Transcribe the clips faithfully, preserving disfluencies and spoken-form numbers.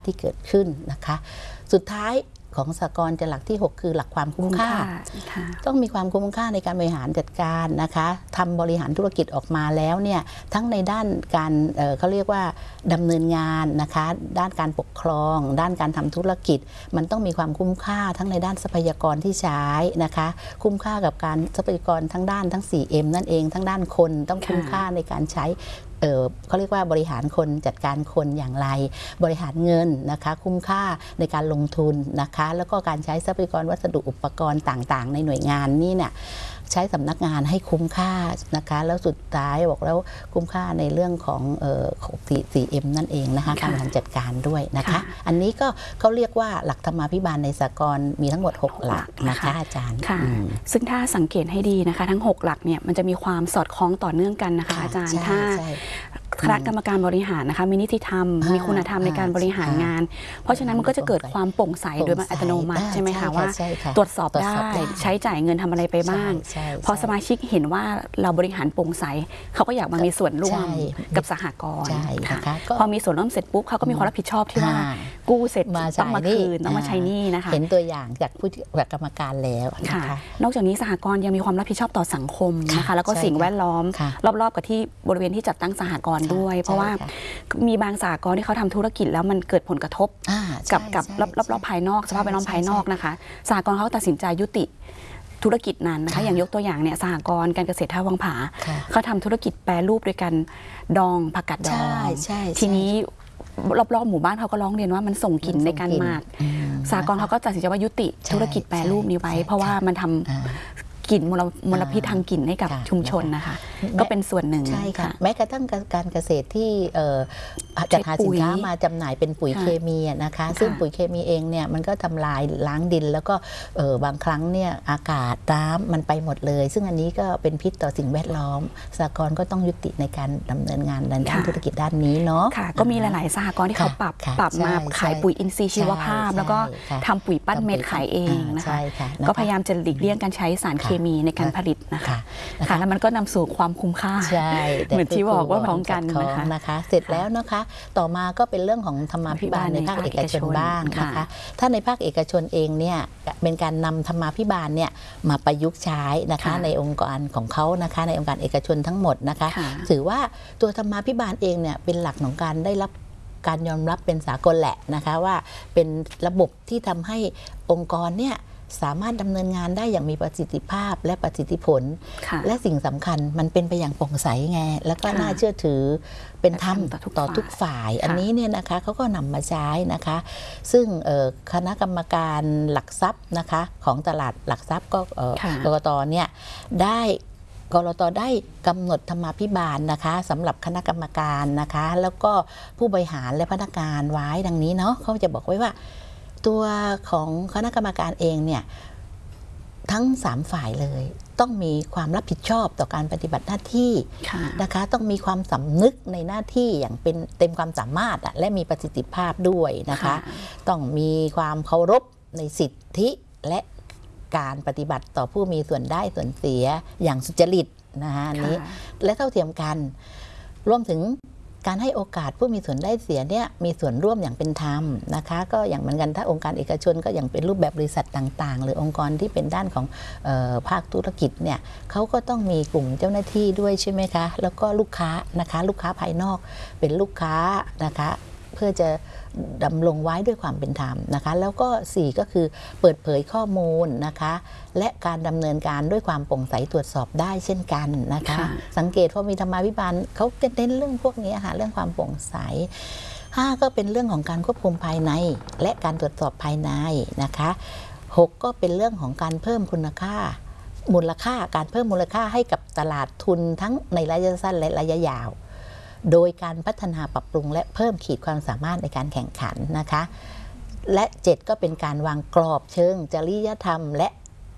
ที่เกิดขึ้นนะคะสุดท้ายของสหกรณ์จะหลักที่หกคือหลักความคุ้มค่าต้องมีความคุ้มค่าในการบริหารจัดการนะคะทำบริหารธุรกิจออกมาแล้วเนี่ยทั้งในด้านการเอ่อเขาเรียกว่าดำเนินงานนะคะด้านการปกครองด้านการทำธุรกิจมันต้องมีความคุ้มค่าทั้งในด้านทรัพยากรที่ใช้นะคะคุ้มค่ากับการทรัพยากรทั้งด้านทั้ง โฟร์ เอ็ม นั่นเองทั้งด้านคนต้องคุ้มค่าในการใช้เอ่อเขาเรียกว่าบริหารคนจัดการคนอย่างไรบริหารเงินนะคะคุ้มค่าในการลงทุนนะคะแล้วก็การใช้ทรัพยากรวัสดุอุปกรณ์ต่างๆในหน่วยงานนี่เนี่ยใช้สำนักงานให้คุ้มค่านะคะแล้วสุดท้ายบอกแล้วคุ้มค่าในเรื่องของเอ่อ โฟร์ เอ็ม นั่นเองนะคะการบริหารจัดการด้วยนะคะอันนี้ก็เขาเรียกว่าหลักธรรมาภิบาลในสหกรณ์มีทั้งหมดหกหลักนะคะอาจารย์ซึ่งถ้าสังเกตให้ดีนะคะทั้งหกหลักเนี่ยมันจะมีความสอดคล้องต่อเนื่องกันนะคะอาจารย์ถ้าคณะกรรมการบริหารนะคะมีนิติธรรมมีคุณธรรมในการบริหารงานเพราะฉะนั้นมันก็จะเกิดความโปร่งใสโดยอัตโนมัติใช่ไหมคะว่าตรวจสอบได้ใช้จ่ายเงินทำอะไรไปบ้างพอสมาชิกเห็นว่าเราบริหารโปร่งใสเขาก็อยากมามีส่วนร่วมกับสหกรณ์พอมีส่วนร่วมเสร็จปุ๊บเขาก็มีความรับผิดชอบที่ว่ากู้เสร็จต้องมาคืนต้องมาใช้หนี้นะคะเห็นตัวอย่างจากผู้จากกรรมการแล้วนะคะนอกจากนี้สหกรณ์ยังมีความรับผิดชอบต่อสังคมนะคะแล้วก็สิ่งแวดล้อมรอบๆกับที่บริเวณที่จัดตั้งสหกรณ์ด้วยเพราะว่ามีบางสหกรณ์ที่เขาทำธุรกิจแล้วมันเกิดผลกระทบกับกับรอบๆภายนอกสภาพแวดล้อมภายนอกนะคะสหกรณ์เขาตัดสินใจยุติธุรกิจนั้นนะคะอย่างยกตัวอย่างเนี่ยสหกรณ์การเกษตรท่าวังผาเขาทำธุรกิจแปรรูปโดยการดองผักกาดดองทีนี้รอบๆหมู่บ้านเขาก็ร้องเรียนว่ามันส่งกลิ่นในการหมักสหกรณ์เขาก็ตัดสินใจว่ายุติธุรกิจแปรรูปนี้ไว้เพราะว่ามันทำกลิ่นมลพิษทางกลิ่นให้กับชุมชนนะคะก็เป็นส่วนหนึ่งใช่ค่ะแม้กระทั่งการเกษตรที่จัดหาสินค้ามาจำหน่ายเป็นปุ๋ยเคมีนะคะซึ่งปุ๋ยเคมีเองเนี่ยมันก็ทำลายล้างดินแล้วก็บางครั้งเนี่ยอากาศน้ำมันไปหมดเลยซึ่งอันนี้ก็เป็นพิษต่อสิ่งแวดล้อมสหกรณ์ก็ต้องยุติในการดำเนินงานด้านธุรกิจด้านนี้เนาะก็มีหลายๆสหกรณ์ที่เขาปรับปรับมาขายปุ๋ยอินทรีย์ชีวภาพแล้วก็ทำปุ๋ยปั้นเม็ดขายเองนะคะก็พยายามจะหลีกเลี่ยงการใช้สารเคมีในการผลิตนะคะค่ะแล้วมันก็นำสู่ความคุ้มค่าเหมือนที่บอกว่าพร้อมกันนะคะนะคะเสร็จแล้วนะคะต่อมาก็เป็นเรื่องของธรรมาภิบาลในภาคเอกชนบ้างนะคะถ้าในภาคเอกชนเองเนี่ยเป็นการนำธรรมาภิบาลเนี่ยมาประยุกต์ใช้นะคะในองค์กรของเขานะคะในองค์การเอกชนทั้งหมดนะคะถือว่าตัวธรรมาภิบาลเองเนี่ยเป็นหลักของการได้รับการยอมรับเป็นสากลแหละนะคะว่าเป็นระบบที่ทำให้องค์กรเนี่ยสามารถดำเนินงานได้อย่างมีประสิทธิภาพและประสิทธิผลและสิ่งสำคัญมันเป็นไปอย่างโปร่งใสไงแล้วก็น่าเชื่อถือเป็นธรรมต่อทุกฝ่ายอันนี้เนี่ยนะคะเขาก็นำมาใช้นะคะซึ่งคณะกรรมการหลักทรัพย์นะคะของตลาดหลักทรัพย์ก็กกตเนี่ยได้กกตได้กำหนดธรรมาภิบาลนะคะสำหรับคณะกรรมการนะคะแล้วก็ผู้บริหารและพนักงานไว้ดังนี้เนาะเขาจะบอกไว้ว่าตัวของคณะกรรมการเองเนี่ยทั้งสามฝ่ายเลยต้องมีความรับผิดชอบต่อการปฏิบัติหน้าที่นะคะต้องมีความสำนึกในหน้าที่อย่างเป็นเต็มความสามารถและมีประสิทธิภาพด้วยนะคะต้องมีความเคารพในสิทธิและการปฏิบัติต่อผู้มีส่วนได้ส่วนเสียอย่างสุจริตนะคะนี้และเท่าเทียมกันรวมถึงการให้โอกาสผู้มีส่วนได้เสียเนี่ยมีส่วนร่วมอย่างเป็นธรรมนะคะก็อย่างเหมือนกันถ้าองค์การเอกชนก็อย่างเป็นรูปแบบบริษัทต่างๆหรือองค์กรที่เป็นด้านของเอ่อภาคธุรกิจเนี่ยเขาก็ต้องมีกลุ่มเจ้าหน้าที่ด้วยใช่ไหมคะแล้วก็ลูกค้านะคะลูกค้าภายนอกเป็นลูกค้านะคะเพื่อจะดำรงไว้ด้วยความเป็นธรรมนะคะแล้วก็สี่ก็คือเปิดเผยข้อมูลนะคะและการดำเนินการด้วยความโปร่งใสตรวจสอบได้เช่นกันนะคะสังเกตพอมีธรรมาภิบาลเขาจะเน้นเรื่องพวกนี้ค่ะเรื่องความโปร่งใสห้าก็เป็นเรื่องของการควบคุมภายในและการตรวจสอบภายในนะคะหกก็เป็นเรื่องของการเพิ่มคุณค่ามูลค่าการเพิ่มมูลค่าให้กับตลาดทุนทั้งในระยะสั้นและระยะยาวโดยการพัฒนาปรับปรุงและเพิ่มขีดความสามารถในการแข่งขันนะคะและเจ็ดก็เป็นการวางกรอบเชิงจริยธรรมและ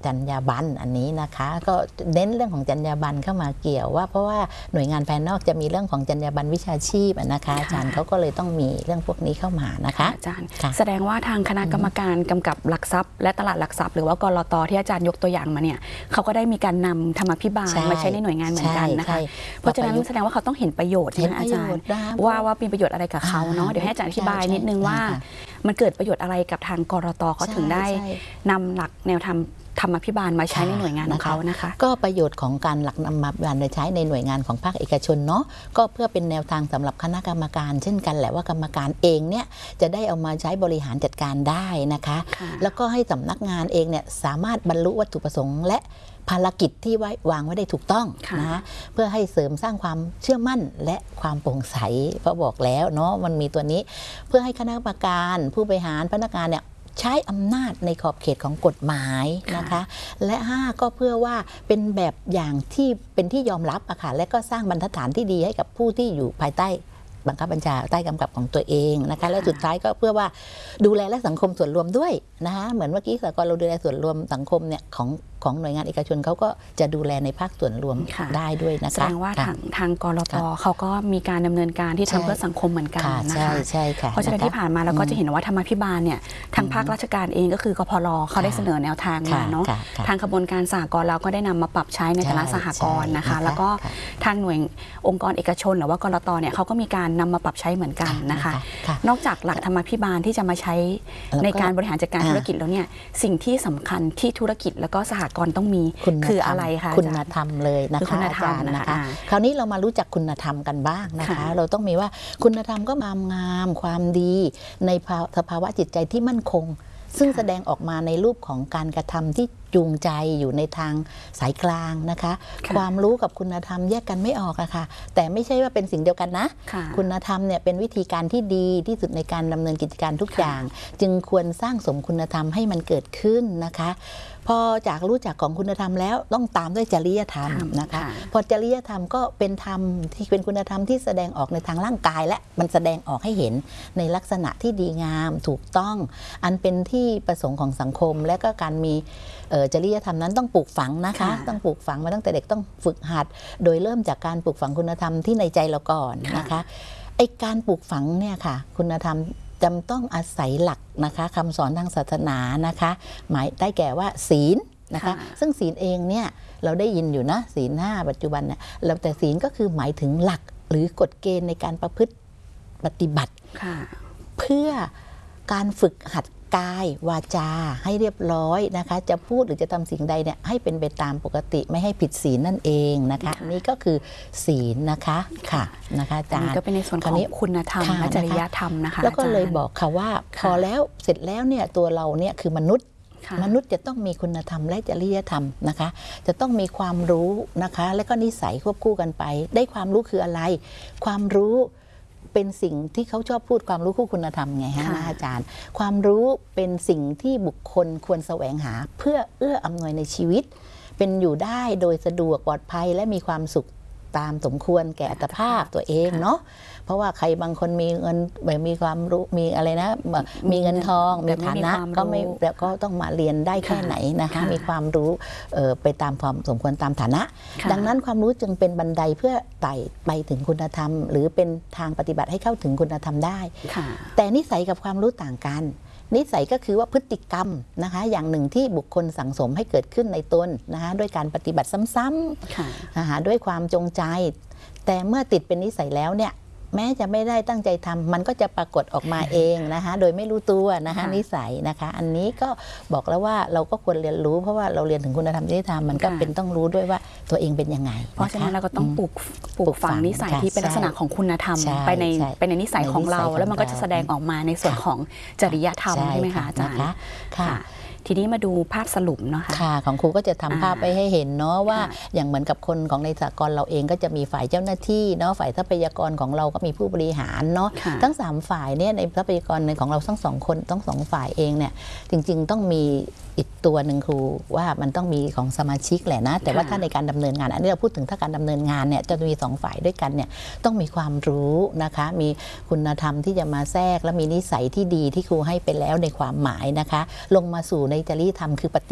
จรรยาบรรณอันนี้นะคะก็เน้นเรื่องของจรรยาบรรณเข้ามาเกี่ยวว่าเพราะว่าหน่วยงานภายนอกจะมีเรื่องของจรรยาบรรณวิชาชีพนะคะอาจารย์เขาก็เลยต้องมีเรื่องพวกนี้เข้ามานะคะอาจารย์แสดงว่าทางคณะกรรมการกำกับหลักทรัพย์และตลาดหลักทรัพย์หรือว่ากลต.ที่อาจารย์ยกตัวอย่างมาเนี่ยเขาก็ได้มีการนำธรรมาภิบาลมาใช้ในหน่วยงานเหมือนกันนะคะเพราะฉะนั้นแสดงว่าเขาต้องเห็นประโยชน์นะอาจารย์ว่าว่ามีประโยชน์อะไรกับเขาเนาะเดี๋ยวให้อาจารย์อธิบายนิดนึงว่ามันเกิดประโยชน์อะไรกับทางกลต.เขาถึงได้นำหลักแนวทางธรรมาภิบาลมาใช้ในหน่วยงานของเขานะคะก็ประโยชน์ของการหลักธรรมาภิบาลมาใช้ในหน่วยงานของภาคเอกชนเนาะก็เพื่อเป็นแนวทางสำหรับคณะกรรมการเช่นกันแหละว่ากรรมการเองเนี่ยจะได้เอามาใช้บริหารจัดการได้นะคะแล้วก็ให้สำนักงานเองเนี่ยสามารถบรรลุวัตถุประสงค์และภารกิจที่ไว้วางไว้ได้ถูกต้องนะเพื่อให้เสริมสร้างความเชื่อมั่นและความโปร่งใสเพราะบอกแล้วเนาะมันมีตัวนี้เพื่อให้คณะกรรมการผู้บริหารพนักงานเนี่ยใช้อำนาจในขอบเขตของกฎหมายนะคะและห้าก็เพื่อว่าเป็นแบบอย่างที่เป็นที่ยอมรับอะค่ะและก็สร้างบรรทัดฐานที่ดีให้กับผู้ที่อยู่ภายใต้บังคับบัญชาใต้กำกับของตัวเองนะคะและสุดท้ายก็เพื่อว่าดูแลและสังคมส่วนรวมด้วยนะคะเหมือนเมื่อกี้สากลเราดูแลส่วนรวมสังคมเนี่ยของของหน่วยงานเอกชนเขาก็จะดูแลในภาคส่วนรวมได้ด้วยนะคะแสดงว่าทางทางกลต.เขาก็มีการดำเนินการที่ทำเพื่อสังคมเหมือนกันนะคะใช่ค่ะเพราะฉะนั้นที่ผ่านมาเราก็จะเห็นว่าธรรมาภิบาลเนี่ยทางภาคราชการเองก็คือกพร.เขาได้เสนอแนวทางมาเนาะทางขบวนการสหกรณ์เราก็ได้นำมาปรับใช้ในแต่ละสหกรณ์นะคะแล้วก็ทางหน่วยองค์กรเอกชนหรือว่ากลต.เนี่ยเขาก็มีการนำมาปรับใช้เหมือนกันนะคะนอกจากหลักธรรมาภิบาลที่จะมาใช้ในการบริหารจัดการธุรกิจแล้วเนี่ยสิ่งที่สำคัญที่ธุรกิจแล้วก็สหกรณ์ต้องมีคืออะไรคะคุณธรรมเลยนะคะอาจารย์นะคะคราวนี้เรามารู้จักคุณธรรมกันบ้างนะคะเราต้องมีว่าคุณธรรมก็งามงามความดีในสภาวะจิตใจที่มั่นคงซึ่งแสดงออกมาในรูปของการกระทำที่จูงใจอยู่ในทางสายกลางนะคะความรู้กับคุณธรรมแยกกันไม่ออกอะค่ะแต่ไม่ใช่ว่าเป็นสิ่งเดียวกันนะคุณธรรมเนี่ยเป็นวิธีการที่ดีที่สุดในการดำเนินกิจการทุกอย่างจึงควรสร้างสมคุณธรรมให้มันเกิดขึ้นนะคะพอจากรู้จักของคุณธรรมแล้วต้องตามด้วยจริยธรรมนะคะพอจริยธรรมก็เป็นธรรมที่เป็นคุณธรรมที่แสดงออกในทางร่างกายและมันแสดงออกให้เห็นในลักษณะที่ดีงามถูกต้องอันเป็นที่ประสงค์ของสังคมและก็การมีจริยธรรมนั้นต้องปลูกฝังนะคะต้องปลูกฝังมาตั้งแต่เด็กต้องฝึกหัดโดยเริ่มจากการปลูกฝังคุณธรรมที่ในใจเราก่อนนะคะไอการปลูกฝังเนี่ยค่ะคุณธรรมจำต้องอาศัยหลักนะคะคำสอนทางศาสนานะคะหมายได้แก่ว่าศีลนะคะซึ่งศีลเองเนี่ยเราได้ยินอยู่นะศีลห้าปัจจุบันเนี่ยเราแต่ศีลก็คือหมายถึงหลักหรือกฎเกณฑ์ในการประพฤติปฏิบัติเพื่อการฝึกหัดกายวาจาให้เรียบร้อยนะคะจะพูดหรือจะทำสิ่งใดเนี่ยให้เป็นไปตามปกติไม่ให้ผิดศีลนั่นเองนะคะนี่ก็คือศีลนะคะค่ะนะคะอาจารย์ก็เป็นในส่วนของคุณธรรมและจริยธรรมนะคะแล้วก็เลยบอกค่ะว่าพอแล้วเสร็จแล้วเนี่ยตัวเราเนี่ยคือมนุษย์มนุษย์จะต้องมีคุณธรรมและจริยธรรมนะคะจะต้องมีความรู้นะคะและก็นิสัยควบคู่กันไปได้ความรู้คืออะไรความรู้เป็นสิ่งที่เขาชอบพูดความรู้คู่คุณธรรมไงฮะอาจารย์ความรู้เป็นสิ่งที่บุคคลควรแสวงหาเพื่อเอื้ออำนวยในชีวิตเป็นอยู่ได้โดยสะดวกปลอดภัยและมีความสุขตามสมควรแก่อัตภาพตัวเองเนาะเพราะว่าใครบางคนมีเงินแบบมีความรู้มีอะไรนะมีเงินทองมีฐานะก็ไม่แล้วก็ต้องมาเรียนได้แค่ไหนนะคะมีความรู้ไปตามความสมควรตามฐานะดังนั้นความรู้จึงเป็นบันไดเพื่อไต่ไปถึงคุณธรรมหรือเป็นทางปฏิบัติให้เข้าถึงคุณธรรมได้แต่นิสัยกับความรู้ต่างกันนิสัยก็คือว่าพฤติกรรมนะคะอย่างหนึ่งที่บุคคลสั่งสมให้เกิดขึ้นในตนนะคะด้วยการปฏิบัติซ้ำๆนะคะด้วยความจงใจแต่เมื่อติดเป็นนิสัยแล้วเนี่ยแม้จะไม่ได้ตั้งใจทำมันก็จะปรากฏออกมาเองนะคะโดยไม่รู้ตัวนะคะนิสัยนะคะอันนี้ก็บอกแล้วว่าเราก็ควรเรียนรู้เพราะว่าเราเรียนถึงคุณธรรมจริยธรรมมันก็เป็นต้องรู้ด้วยว่าตัวเองเป็นยังไงเพราะฉะนั้นเราก็ต้องปลูกปลูกฝังนิสัยที่เป็นลักษณะของคุณธรรมไปในไปในนิสัยของเราแล้วมันก็จะแสดงออกมาในส่วนของจริยธรรมใช่ไหมคะอาจารย์ค่ะทีนี้มาดูภาพสรุปเนาะค่ะของครูก็จะทำภาพไปให้เห็นเนาะว่าอย่างเหมือนกับคนของในสากลเราเองก็จะมีฝ่ายเจ้าหน้าที่เนาะฝ่ายทรัพยากรของเราก็มีผู้บริหารเนาะทั้งสามฝ่ายเนี่ยในทรัพยากรของเราทั้งสองคนทั้งสองฝ่ายเองเนี่ยจริงๆต้องมีอีกตัวหนึ่งครูว่ามันต้องมีของสมาชิกแหละนะแต่ว่าถ้าในการดำเนินงานอันนี้เราพูดถึงถ้าการดำเนินงานเนี่ยจะมีสองฝ่ายด้วยกันเนี่ยต้องมีความรู้นะคะมีคุณธรรมที่จะมาแทรกและมีนิสัยที่ดีที่ครูให้ไปแล้วในความหมายนะคะลงมาสู่ในจริยธรรมคือปฏิบัติ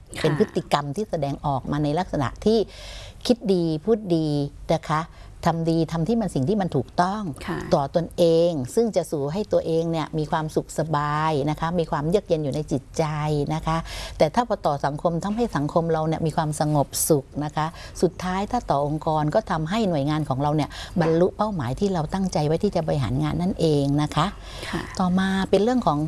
เป็นพฤติกรรมที่แสดงออกมาในลักษณะที่คิดดีพูดดีนะคะทำดีทำที่มันสิ่งที่มันถูกต้องต่อตนเองซึ่งจะสู่ให้ตัวเองเนี่ยมีความสุขสบายนะคะมีความเยือกเย็นอยู่ในจิตใจนะคะแต่ถ้าพอต่อสังคมทำให้สังคมเราเนี่ยมีความสงบสุขนะคะสุดท้ายถ้าต่อองค์กรก็ทำให้หน่วยงานของเราเนี่ยบรรลุเป้าหมายที่เราตั้งใจไว้ที่จะบริหารงานนั่นเองนะคะต่อมาเป็นเรื่องของ